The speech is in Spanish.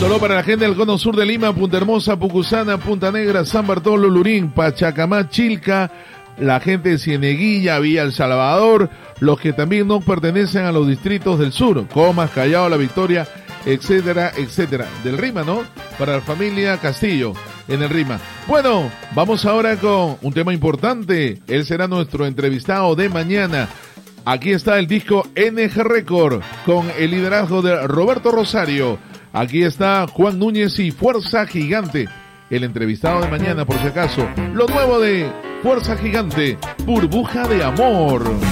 Solo para la gente del cono sur de Lima, Punta Hermosa, Pucusana, Punta Negra, San Bartolo, Lurín, Pachacamá, Chilca, la gente de Cieneguilla, Villa El Salvador, los que también no pertenecen a los distritos del sur, Comas, Callao, La Victoria, etcétera, etcétera. Del Rima, ¿no? Para la familia Castillo, en el Rima. Bueno, vamos ahora con un tema importante. Él será nuestro entrevistado de mañana. Aquí está el disco NG Record, con el liderazgo de Roberto Rosario. Aquí está Juan Núñez y Fuerza Gigante. El entrevistado de mañana, por si acaso. Lo nuevo de Fuerza Gigante, Burbuja de Amor.